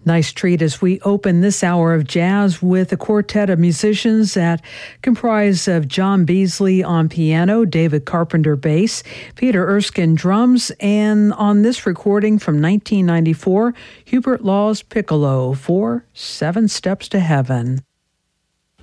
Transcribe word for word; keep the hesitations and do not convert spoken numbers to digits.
Nice treat as we open this hour of jazz with a quartet of musicians that comprise of John Beasley on piano, David Carpenter bass, Peter Erskine drums, and on this recording from nineteen ninety-four, Hubert Laws piccolo for Seven Steps to Heaven.